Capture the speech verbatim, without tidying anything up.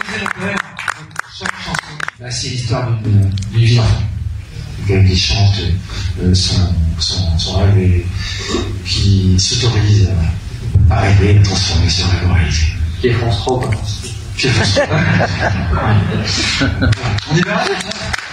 Chaque chanson, bah, c'est l'histoire d'une vie d'enfant. Quelqu'un qui chante euh, son, son, son rêve et qui s'autorise à, à rêver, à transformer ce rêve en réalité. Qui est France trois, pas France. Qui est France trois. On y va?